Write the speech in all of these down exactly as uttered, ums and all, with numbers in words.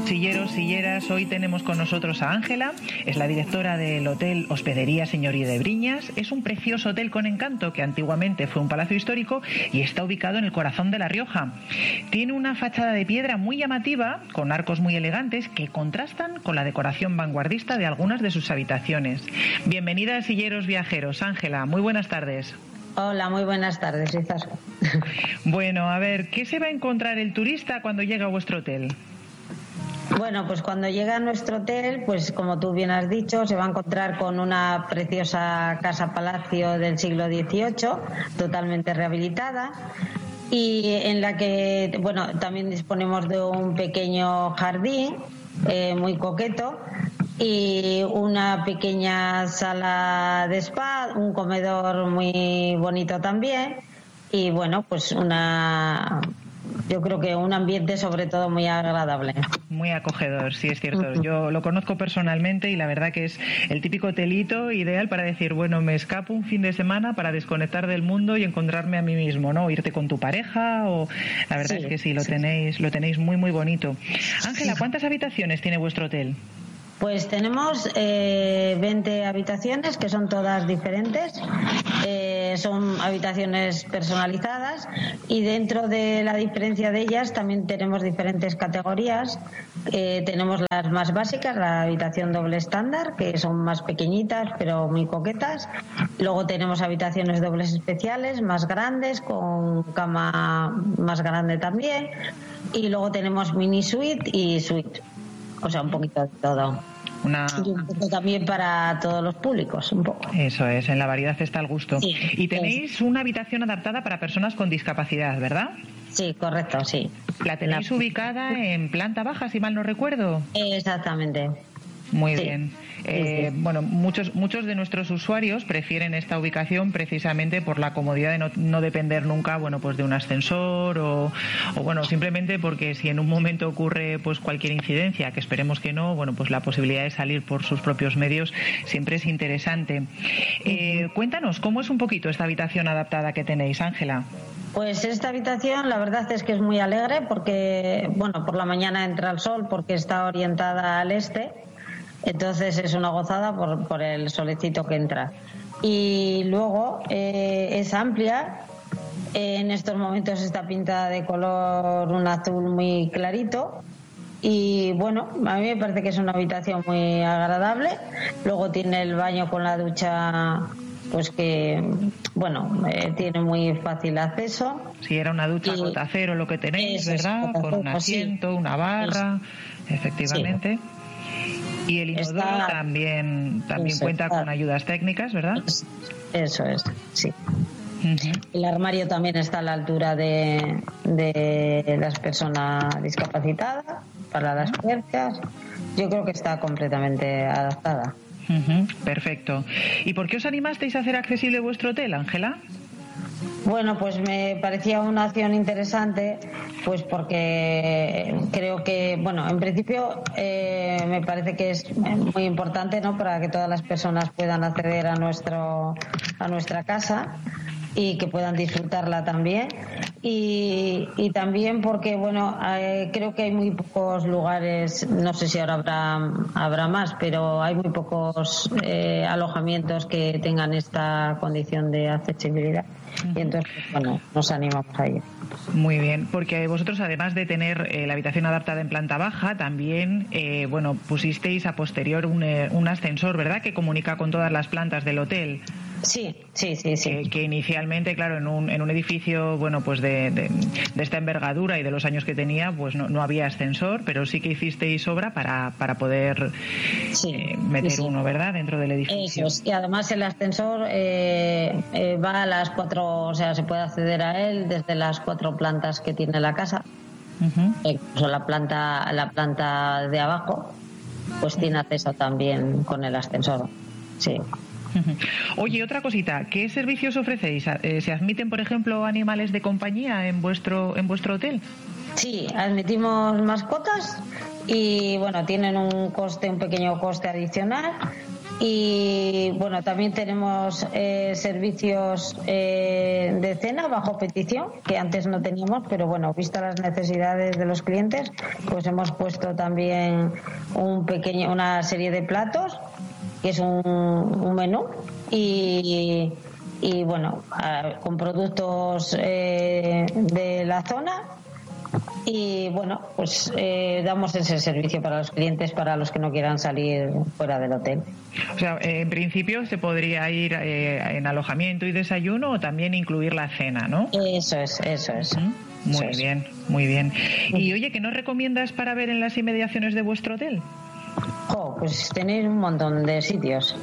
Silleros, silleras, hoy tenemos con nosotros a Ángela, es la directora del Hotel Hospedería Señoría de Briñas. Es un precioso hotel con encanto que antiguamente fue un palacio histórico y está ubicado en el corazón de La Rioja. Tiene una fachada de piedra muy llamativa, con arcos muy elegantes que contrastan con la decoración vanguardista de algunas de sus habitaciones. Bienvenida a Silleros Viajeros. Ángela, muy buenas tardes. Hola, muy buenas tardes, Izaskun. Bueno, a ver, ¿qué se va a encontrar el turista cuando llega a vuestro hotel? Bueno, pues cuando llega a nuestro hotel, pues como tú bien has dicho, se va a encontrar con una preciosa casa-palacio del siglo dieciocho, totalmente rehabilitada, y en la que, bueno, también disponemos de un pequeño jardín eh, muy coqueto y una pequeña sala de spa, un comedor muy bonito también, y bueno, pues una... Yo creo que un ambiente sobre todo muy agradable. Muy acogedor, sí, es cierto. Uh-huh. Yo lo conozco personalmente y la verdad que es el típico hotelito ideal para decir, bueno, me escapo un fin de semana para desconectar del mundo y encontrarme a mí mismo, ¿no? Irte con tu pareja o... La verdad sí, es que sí, lo sí. tenéis lo tenéis muy, muy bonito. Ángela, ¿cuántas habitaciones tiene vuestro hotel? Pues tenemos eh, veinte habitaciones que son todas diferentes, eh, son habitaciones personalizadas y dentro de la diferencia de ellas también tenemos diferentes categorías. Eh, tenemos las más básicas, la habitación doble estándar, que son más pequeñitas pero muy coquetas. Luego tenemos habitaciones dobles especiales, más grandes, con cama más grande también. Y luego tenemos mini suite y suite. O sea, un poquito de todo. Una... Y un poco también para todos los públicos, un poco. Eso es, en la variedad está el gusto. Sí, y tenéis es. una habitación adaptada para personas con discapacidad, ¿verdad? Sí, correcto, sí. ¿La tenéis la... ubicada en planta baja, si mal no recuerdo? Exactamente. Muy sí. bien. Eh, bueno, muchos muchos de nuestros usuarios prefieren esta ubicación precisamente por la comodidad de no, no depender nunca, bueno, pues de un ascensor o, o bueno, simplemente porque si en un momento ocurre pues cualquier incidencia, que esperemos que no, bueno, pues la posibilidad de salir por sus propios medios siempre es interesante. Eh, cuéntanos, ¿cómo es un poquito esta habitación adaptada que tenéis, Ángela? Pues esta habitación la verdad es que es muy alegre porque, bueno, por la mañana entra el sol porque está orientada al este. Entonces es una gozada por, por el solecito que entra. Y luego eh, es amplia. En estos momentos está pintada de color un azul muy clarito. Y bueno, a mí me parece que es una habitación muy agradable. Luego tiene el baño con la ducha, pues que, bueno, eh, tiene muy fácil acceso. Sí, era una ducha gota cero lo que tenéis, ¿verdad? Con un asiento, sí. una barra, sí. efectivamente. Sí. Y el inodoro está, también también eso, cuenta está, con ayudas técnicas, ¿verdad? Eso es, sí. Uh-huh. El armario también está a la altura de, de las personas discapacitadas para las puertas. Yo creo que está completamente adaptada. Uh-huh. Perfecto. ¿Y por qué os animasteis a hacer accesible vuestro hotel, Ángela? Bueno, pues me parecía una acción interesante, pues porque creo que, bueno, en principio eh, me parece que es muy importante, ¿no?, para que todas las personas puedan acceder a nuestro a nuestra casa y que puedan disfrutarla también. Y, y también porque, bueno, eh, creo que hay muy pocos lugares, no sé si ahora habrá, habrá más, pero hay muy pocos eh, alojamientos que tengan esta condición de accesibilidad. Y entonces, bueno, nos animamos a ello. Muy bien, porque vosotros, además de tener eh, la habitación adaptada en planta baja, también, eh, bueno, pusisteis a posterior un, eh, un ascensor, ¿verdad?, que comunica con todas las plantas del hotel. Sí, sí, sí, sí. Eh, que inicialmente, claro, en un, en un edificio, bueno, pues de, de, de esta envergadura y de los años que tenía, pues no, no había ascensor, pero sí que hicisteis obra para, para poder sí, eh, meter sí, sí. uno, ¿verdad?, dentro del edificio. Eso es. Y además el ascensor eh, eh, va a las cuatro, o sea, se puede acceder a él desde las cuatro plantas que tiene la casa. Uh-huh. Incluso la planta, la planta de abajo, pues tiene acceso también con el ascensor. Sí. Oye, otra cosita, ¿qué servicios ofrecéis? ¿Se admiten, por ejemplo, animales de compañía en vuestro en vuestro hotel? Sí, admitimos mascotas y, bueno, tienen un coste, un pequeño coste adicional Y bueno, también tenemos eh, servicios eh, de cena bajo petición, que antes no teníamos, pero bueno, visto las necesidades de los clientes, pues hemos puesto también un pequeño, una serie de platos, que es un, un menú, y, y bueno, a, con productos eh, de la zona. Y bueno, pues eh, damos ese servicio para los clientes, para los que no quieran salir fuera del hotel. O sea, eh, en principio se podría ir eh, en alojamiento y desayuno, o también incluir la cena, ¿no? Eso es, eso es. ¿Mm? Muy eso bien, es. muy bien. Y oye, ¿qué nos recomiendas para ver en las inmediaciones de vuestro hotel? Oh, pues tenéis un montón de sitios.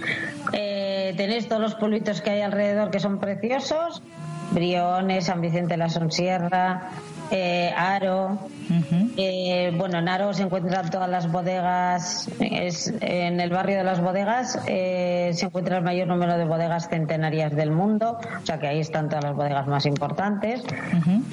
Eh, tenéis todos los pueblitos que hay alrededor, que son preciosos: Briones, San Vicente de la Sonsierra, eh, Haro. Uh-huh. Eh, bueno, en Haro se encuentran todas las bodegas. Es, en el barrio de las bodegas eh, se encuentra el mayor número de bodegas centenarias del mundo, o sea que ahí están todas las bodegas más importantes. Uh-huh.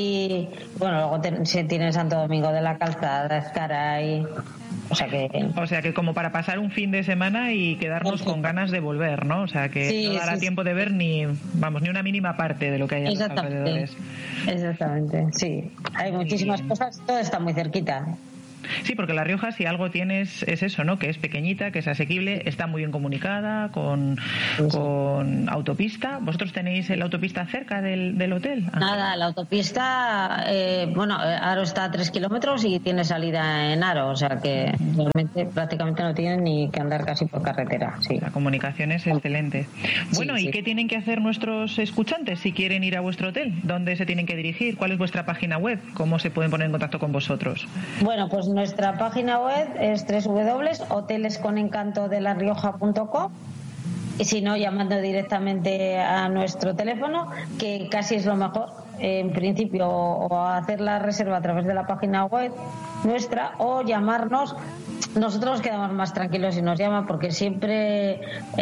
Y bueno, luego te, se tiene Santo Domingo de la Calzada, Ezcaray. O sea que o sea que como para pasar un fin de semana y quedarnos sí. con ganas de volver, ¿no? O sea que sí, no dará sí, tiempo sí. de ver ni, vamos, ni una mínima parte de lo que hay a los alrededores. Exactamente, sí. Hay muchísimas bien. cosas, todo está muy cerquita. Sí, porque La Rioja, si algo tienes, es eso, ¿no? Que es pequeñita, que es asequible, está muy bien comunicada, con, sí, sí. con autopista. ¿Vosotros tenéis la autopista cerca del, del hotel? Nada, la autopista, eh, bueno, Haro está a tres kilómetros y tiene salida en Haro, o sea que realmente prácticamente no tienen ni que andar casi por carretera. Sí. La comunicación es excelente. Bueno, sí, ¿y sí. qué tienen que hacer nuestros escuchantes si quieren ir a vuestro hotel? ¿Dónde se tienen que dirigir? ¿Cuál es vuestra página web? ¿Cómo se pueden poner en contacto con vosotros? Bueno, pues nuestra página web es doble u doble u doble u punto hoteles con encanto de la rioja punto com, y si no, llamando directamente a nuestro teléfono, que casi es lo mejor, en principio, o hacer la reserva a través de la página web nuestra, o llamarnos. Nosotros nos quedamos más tranquilos si nos llaman, porque siempre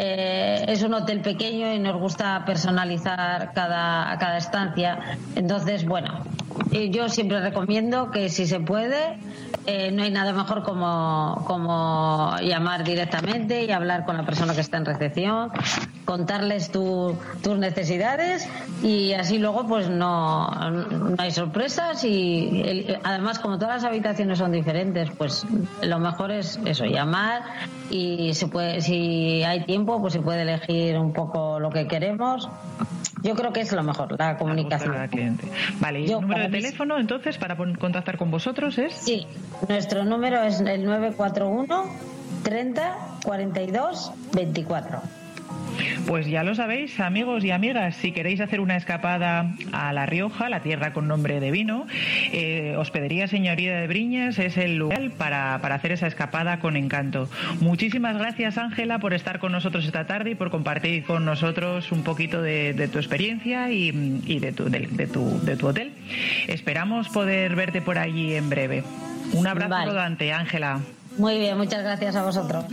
eh, es un hotel pequeño y nos gusta personalizar cada, cada estancia. Entonces, bueno, yo siempre recomiendo que si se puede, eh, no hay nada mejor como, como llamar directamente y hablar con la persona que está en recepción, contarles tu, tus necesidades, y así luego pues no, no hay sorpresas. Y el, además, como todas las habitaciones son diferentes, pues lo mejor es eso, llamar, y se puede, si hay tiempo, pues se puede elegir un poco lo que queremos. Yo creo que es lo mejor, la comunicación. Vale, ¿y el número de teléfono entonces para contactar con vosotros es? Sí, nuestro número es el nueve cuatro uno treinta cuarenta y dos veinticuatro. Pues ya lo sabéis, amigos y amigas, si queréis hacer una escapada a La Rioja, la tierra con nombre de vino, eh, Hospedería Señoría de Briñas es el lugar para, para hacer esa escapada con encanto. Muchísimas gracias, Ángela, por estar con nosotros esta tarde y por compartir con nosotros un poquito de, de tu experiencia y, y de, tu, de, de, tu, de tu hotel. Esperamos poder verte por allí en breve. Un abrazo vale. rodante, Ángela. Muy bien, muchas gracias a vosotros.